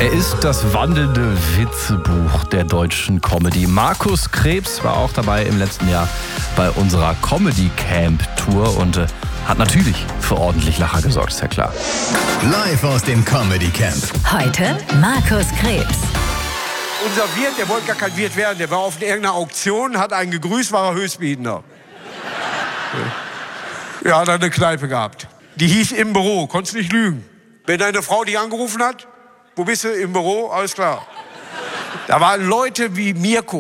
Er ist das wandelnde Witzebuch der deutschen Comedy. Markus Krebs war auch dabei im letzten Jahr bei unserer Comedy Camp Tour und hat natürlich für ordentlich Lacher gesorgt, ist ja klar. Live aus dem Comedy Camp. Heute Markus Krebs. Unser Wirt, der wollte gar kein Wirt werden. Der war auf irgendeiner Auktion, hat einen gegrüßt, war er Höchstbietender. Ja, hat er eine Kneipe gehabt. Die hieß Im Büro, konntest nicht lügen. Wenn deine Frau dich angerufen hat, wo bist du? Im Büro, alles klar. Da waren Leute wie Mirko.